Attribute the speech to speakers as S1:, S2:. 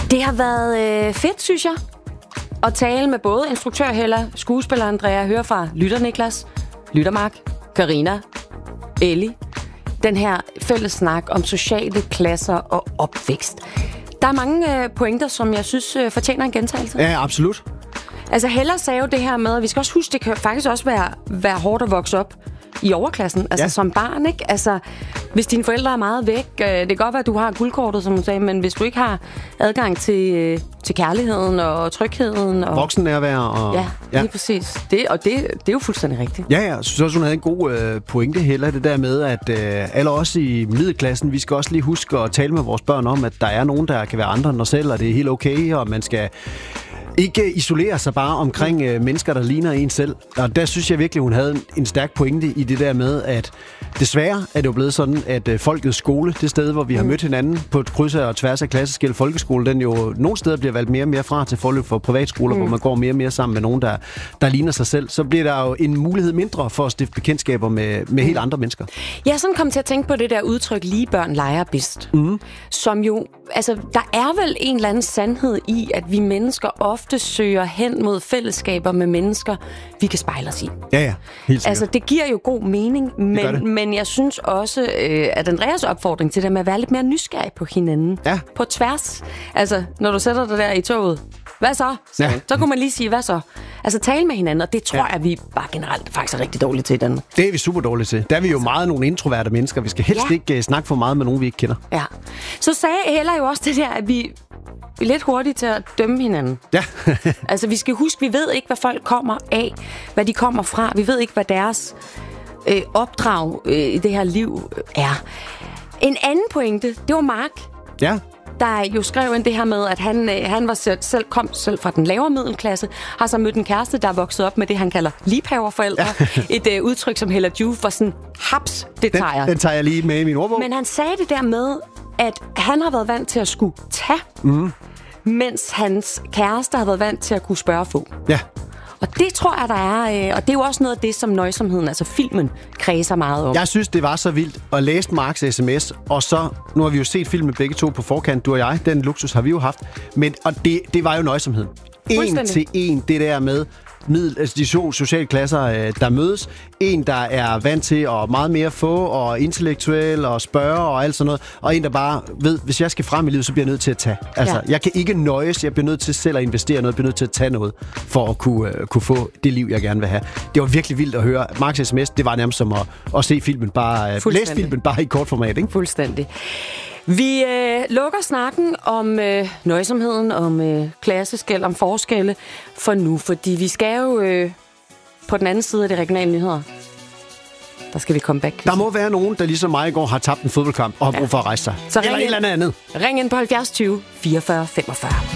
S1: Det har været fedt, synes jeg, at tale med både instruktør Hella, skuespiller Andrea, høre fra lytter Niklas, lytter Mark, Karina, Ellie. Den her fælles snak om sociale klasser og opvækst. Der er mange pointer, som jeg synes fortjener en gentagelse.
S2: Ja, absolut.
S1: Altså Hella sagde jo det her med, at vi skal også huske, det kan faktisk også være hårdt at vokse op i overklassen, altså som barn, ikke? Altså, hvis dine forældre er meget væk, det kan godt være, at du har guldkortet, som du sagde, men hvis du ikke har adgang til kærligheden og trygheden og
S2: voksennærvær og
S1: ja, lige præcis. Det er jo fuldstændig rigtigt.
S2: Ja, jeg synes også, hun havde en god pointe, Hella, det der med, at alle os i middelklassen, vi skal også lige huske at tale med vores børn om, at der er nogen, der kan være andre end os selv, og det er helt okay, og man skal ikke isolere sig bare omkring mennesker, der ligner en selv. Og der synes jeg virkelig, hun havde en stærk pointe i det der med, at desværre er det jo blevet sådan, at folkets skole, det sted, hvor vi har mødt hinanden på et kryds og tværs af klasseskel folkeskole, den jo nogle steder bliver valgt mere og mere fra til forløb for privatskoler, hvor man går mere og mere sammen med nogen, der ligner sig selv. Så bliver der jo en mulighed mindre for at stifte bekendtskaber med helt andre mennesker.
S1: Jeg er sådan kommet til at tænke på det der udtryk, lige børn leger bedst. Som jo, altså, der er vel en eller anden sandhed i, at vi mennesker ofte søger hen mod fællesskaber med mennesker, vi kan spejle os i.
S2: Ja, helt sikkert.
S1: Altså, det giver jo god mening, men jeg synes også, at Andreas opfordring til det med at være lidt mere nysgerrig på hinanden.
S2: Ja.
S1: På tværs. Altså, når du sætter dig der i toget, hvad så? Så kunne man lige sige, hvad så? Altså, tale med hinanden, og det tror jeg, vi bare generelt faktisk er rigtig dårlige til i Danmark.
S2: Det er vi super dårlige til. Der er vi jo meget nogle introverte mennesker. Vi skal helst ikke snakke for meget med nogen, vi ikke kender.
S1: Ja. Så sagde Hella jo også det der, at vi er lidt hurtige til at dømme hinanden.
S2: Ja.
S1: Altså, vi skal huske, vi ved ikke, hvad folk kommer af, hvad de kommer fra. Vi ved ikke, hvad deres opdrag i det her liv er. En anden pointe, det var Mark.
S2: Ja.
S1: Der jo skrev ind det her med, at han var kom selv fra den lavere middelklasse, har så mødt en kæreste, der er vokset op med det, han kalder liebhaverforældre. Ja. Et udtryk, som Hella Juf var sådan, haps, det tager jeg.
S2: Den tager jeg lige med i min ordbog.
S1: Men han sagde det der med, at han har været vant til at skulle tage, mens hans kæreste har været vant til at kunne spørge og få.
S2: Ja.
S1: Og det tror jeg, der er, og det er jo også noget af det, som nøjsomheden, altså filmen, kredser meget om.
S2: Jeg synes, det var så vildt at læse Marks sms, og så, nu har vi jo set filmen begge to på forkant, du og jeg, den luksus har vi jo haft, men og det var jo nøjsomheden. En til en, det der med de sociale klasser, der mødes. En, der er vant til at meget mere få, og intellektuel, og spørge, og alt sådan noget. Og en, der bare ved, hvis jeg skal frem i livet, så bliver jeg nødt til at tage. Altså, jeg kan ikke nøjes, jeg bliver nødt til selv at investere noget, jeg bliver nødt til at tage noget, for at kunne få det liv, jeg gerne vil have. Det var virkelig vildt at høre. Marks sms, det var nærmest som at se filmen, bare læse filmen bare i kort format, ikke?
S1: Fuldstændig. Vi lukker snakken om nøjsomheden, om klasseskel, om forskelle for nu, fordi vi skal jo på den anden side af de regionale nyheder. Der skal vi komme back.
S2: Der må være nogen, der ligesom mig i går har tabt en fodboldkamp og har brug for at rejse sig.
S1: Så
S2: eller et eller andet.
S1: Ring ind på 70 20 44 45.